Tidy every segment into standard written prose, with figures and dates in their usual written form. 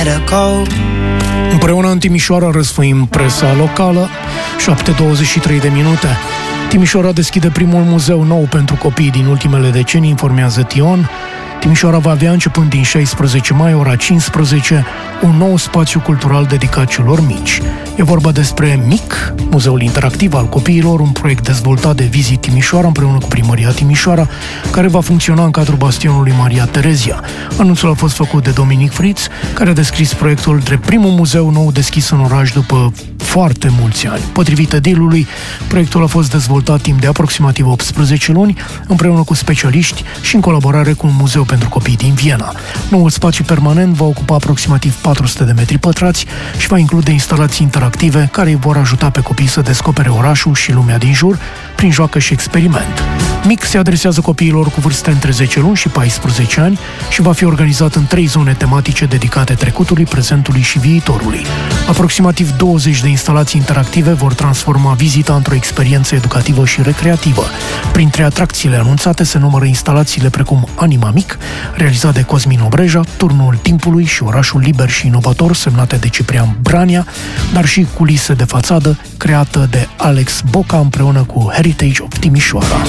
Împreună în Timișoara răsfoim presa locală, 7:23 de minute. Timișoara deschide primul muzeu nou pentru copii din ultimele decenii, informează Tion. Timișoara va avea, începând din 16 mai, ora 15, un nou spațiu cultural dedicat celor mici. E vorba despre MIC, Muzeul Interactiv al Copiilor, un proiect dezvoltat de Visit Timișoara împreună cu Primăria Timișoara, care va funcționa în cadrul bastionului Maria Terezia. Anunțul a fost făcut de Dominic Fritz, care a descris proiectul drept primul muzeu nou deschis în oraș după foarte mulți ani. Potrivit edilului, proiectul a fost dezvoltat timp de aproximativ 18 luni, împreună cu specialiști și în colaborare cu un muzeu pentru copii din Viena. Noul spațiu permanent va ocupa aproximativ 400 de metri pătrați și va include instalații interactive care îi vor ajuta pe copii să descopere orașul și lumea din jur prin joacă și experiment. MIC se adresează copiilor cu vârste între 10 luni și 14 ani și va fi organizat în 3 zone tematice dedicate trecutului, prezentului și viitorului. Aproximativ 20 de instalații interactive vor transforma vizita într-o experiență educativă și recreativă. Printre atracțiile anunțate se numără instalațiile precum Anima Mic, realizat de Cosmin Obreja, Turnul Timpului și Orașul Liber și Inovator, semnate de Ciprian Brania, dar și culise de fațadă, creată de Alex Boca împreună cu Heritage of Timișoara.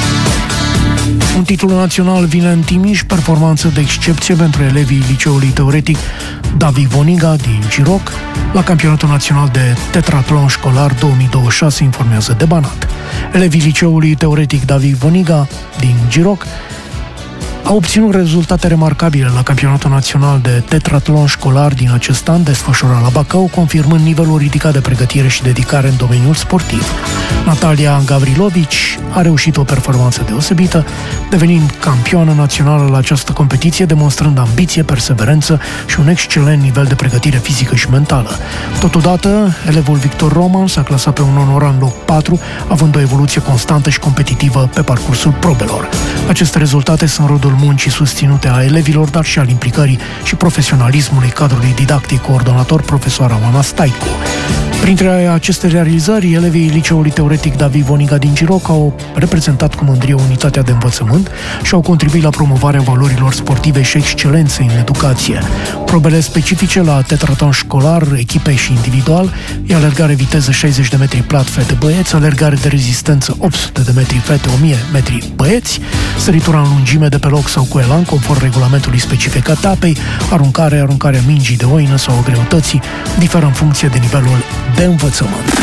Un titlu național vine în Timiș, performanță de excepție pentru elevii liceului teoretic David Voniga din Giroc la campionatul național de tetratlon școlar 2026, informează de Banat. Elevii liceului teoretic David Voniga din Giroc au obținut rezultate remarcabile la campionatul național de tetratlon școlar din acest an, desfășurat la Bacău, confirmând nivelul ridicat de pregătire și dedicare în domeniul sportiv. Natalia Gavrilovici a reușit o performanță deosebită, devenind campioană națională la această competiție, demonstrând ambiție, perseverență și un excelent nivel de pregătire fizică și mentală. Totodată, elevul Victor Roman s-a clasat pe un onoran loc 4, având o evoluție constantă și competitivă pe parcursul probelor. Aceste rezultate sunt rodul muncii susținute a elevilor, dar și al implicării și profesionalismului cadrului didactic coordonator profesoara Oana Staicu. Printre aceste realizări, elevii liceului teoretic David Voniga din Giroc au reprezentat cu mândrie unitatea de învățământ și au contribuit la promovarea valorilor sportive și excelenței în educație. Probele specifice la tetratlon școlar, echipe și individual, e alergare viteză 60 de metri plat fete-băieți, alergare de rezistență 800 de metri fete, 1000 metri băieți, săritura în lungime de pe loc sau cu elan, conform regulamentului specific etapei, aruncarea mingii de oină sau a greutății, diferă în funcție de nivelul de învățământ.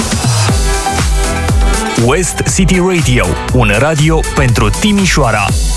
West City Radio, un radio pentru Timișoara.